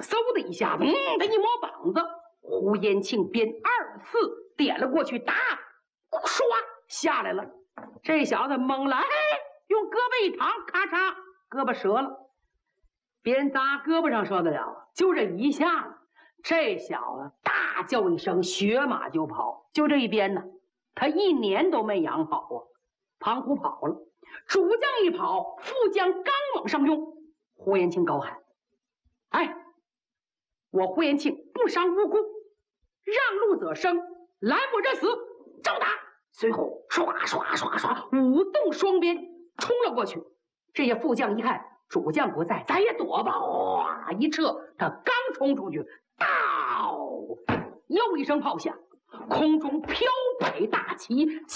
嗖的一下，他一摸膀子，胡延庆便2次点了过去，打，唰下来了。这小子懵了，用胳膊一躺，咔嚓，胳膊折了。别人砸胳膊上受得了，就这一下，这小子大叫一声，血马就跑。就这一边呢，他1年都没养好啊，庞虎跑了，主将一跑，副将刚往上用，胡延庆高喊：“哎，我胡延庆不伤无辜，让路者生，拦我者死，照打！”随后唰唰唰唰舞动双鞭冲了过去。这些副将一看主将不在，咱也躲吧！哗一撤，他刚冲出去，到又一声炮响，空中飘摆大旗。